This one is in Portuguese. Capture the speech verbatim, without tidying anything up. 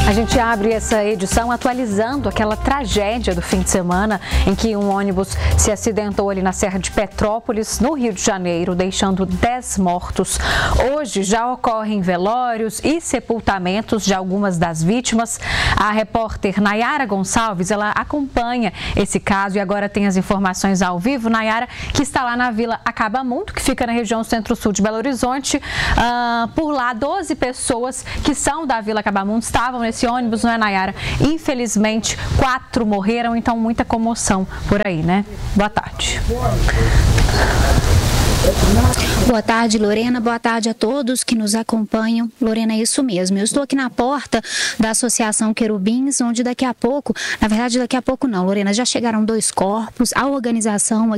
A gente abre essa edição atualizando aquela tragédia do fim de semana em que um ônibus se acidentou ali na Serra de Petrópolis, no Rio de Janeiro, deixando dez mortos. Hoje já ocorrem velórios e sepultamentos de algumas das vítimas. A repórter Nayara Gonçalves, ela acompanha esse caso e agora tem as informações ao vivo. Nayara, que está lá na Vila Acabamundo, que fica na região centro-sul de Belo Horizonte. Uh, por lá, doze pessoas que são da Vila Acabamundo estavam nesse Esse ônibus, não é, Nayara? Infelizmente, quatro morreram, então muita comoção por aí, né? Boa tarde. Boa tarde, Lorena. Boa tarde a todos que nos acompanham. Lorena, é isso mesmo. Eu estou aqui na porta da Associação Querubins, onde daqui a pouco, na verdade daqui a pouco não, Lorena, já chegaram dois corpos. A organização